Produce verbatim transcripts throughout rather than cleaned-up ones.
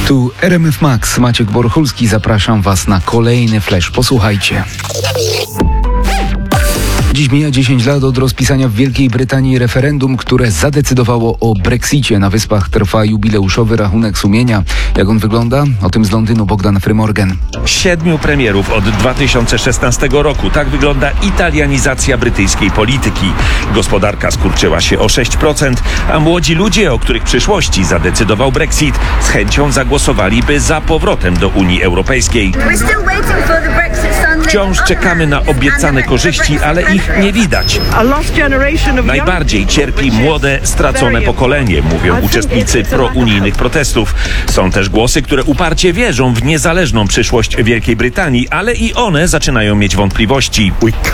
Tu R M F Max, Maciek Borchulski, zapraszam Was na kolejny flash. Posłuchajcie. Dziś mija dziesięć lat od rozpisania w Wielkiej Brytanii referendum, które zadecydowało o Brexicie. Na Wyspach trwa jubileuszowy rachunek sumienia. Jak on wygląda? O tym z Londynu Bogdan Frymorgan. Siedmiu premierów od dwa tysiące szesnastego roku. Tak wygląda italianizacja brytyjskiej polityki. Gospodarka skurczyła się o sześć procent, a młodzi ludzie, o których przyszłości zadecydował Brexit, z chęcią zagłosowaliby za powrotem do Unii Europejskiej. Wciąż czekamy na obiecane korzyści, ale ich nie widać. Najbardziej cierpi młode, stracone pokolenie, mówią uczestnicy prounijnych protestów. Są też głosy, które uparcie wierzą w niezależną przyszłość Wielkiej Brytanii, ale i one zaczynają mieć wątpliwości.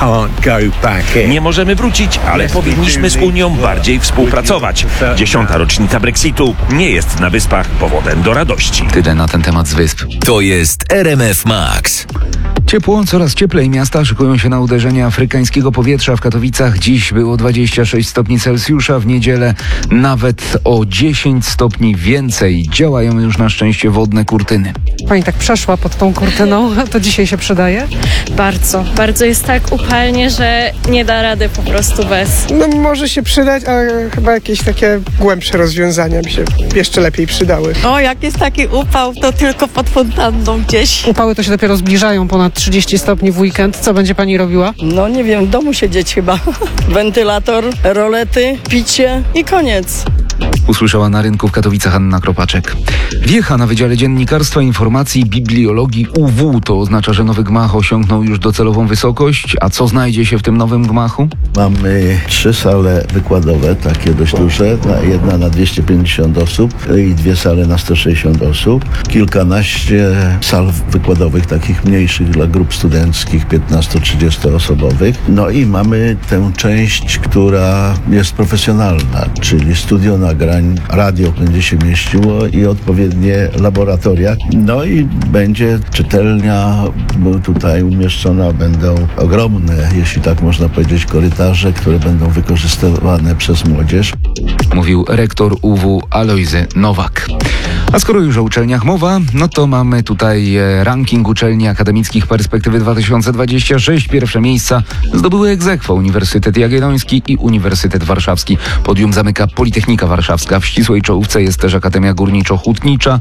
Nie możemy wrócić, ale powinniśmy z Unią bardziej współpracować. Dziesiąta rocznica Brexitu nie jest na Wyspach powodem do radości. Tyle na ten temat z Wysp. To jest R M F Max. Ciepło, coraz cieplej. Miasta szykują się na uderzenie afrykańskiego powietrza. W Katowicach dziś było dwadzieścia sześć stopni Celsjusza, w niedzielę nawet o dziesięć stopni więcej. Działają już na szczęście wodne kurtyny. Pani tak przeszła pod tą kurtyną, to dzisiaj się przydaje? Bardzo, bardzo jest tak upalnie, że nie da rady po prostu bez. No może się przydać, ale chyba jakieś takie głębsze rozwiązania by się jeszcze lepiej przydały. O, jak jest taki upał, to tylko pod fontanną gdzieś. Upały to się dopiero zbliżają, ponad trzydzieści stopni w weekend. Co będzie pani robiła? No nie wiem, w domu siedzieć chyba. Wentylator, rolety, picie i koniec. Usłyszała na rynku w Katowicach Anna Kropaczek. Wiecha na Wydziale Dziennikarstwa, Informacji i Bibliologii U W. To oznacza, że nowy gmach osiągnął już docelową wysokość. A co znajdzie się w tym nowym gmachu? Mamy trzy sale wykładowe, takie dość duże. Jedna na dwieście pięćdziesiąt osób i dwie sale na sto sześćdziesiąt osób. Kilkanaście sal wykładowych, takich mniejszych dla grup studenckich, piętnasto-trzydziestoosobowych. No i mamy tę część, która jest profesjonalna, czyli studio nagrań, radio będzie się mieściło i odpowiednie laboratoria. No i będzie czytelnia, bo tutaj umieszczona będą ogromne, jeśli tak można powiedzieć, korytarze, które będą wykorzystywane przez młodzież. Mówił rektor U W Alojzy Nowak. A skoro już o uczelniach mowa, no to mamy tutaj ranking uczelni akademickich Perspektywy dwa tysiące dwadzieścia sześć. Pierwsze miejsca zdobyły ex aequo Uniwersytet Jagielloński i Uniwersytet Warszawski. Podium zamyka Politechnika Warszawska. W ścisłej czołówce jest też Akademia Górniczo-Hutnicza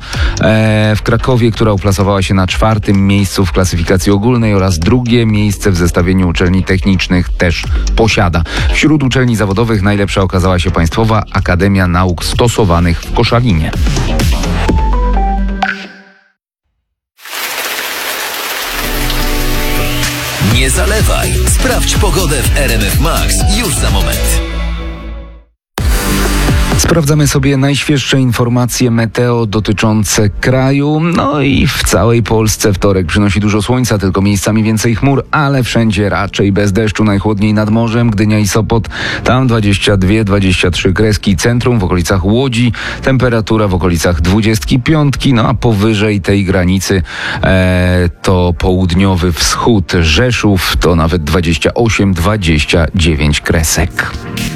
e, w Krakowie, która uplasowała się na czwartym miejscu w klasyfikacji ogólnej oraz drugie miejsce w zestawieniu uczelni technicznych też posiada. Wśród uczelni zawodowych najlepsza okazała się Państwowa Akademia Nauk Stosowanych w Koszalinie. Nie zalewaj. Sprawdź pogodę w R M F Max już za moment. Sprawdzamy sobie najświeższe informacje meteo dotyczące kraju. No i w całej Polsce wtorek przynosi dużo słońca, tylko miejscami więcej chmur, ale wszędzie raczej bez deszczu. Najchłodniej nad morzem, Gdynia i Sopot. Tam dwadzieścia dwa dwadzieścia trzy kreski. Centrum w okolicach Łodzi. Temperatura w okolicach dwudziestki piątki. No a powyżej tej granicy e, to południowy wschód Rzeszów. To nawet dwadzieścia osiem dwadzieścia dziewięć kresek.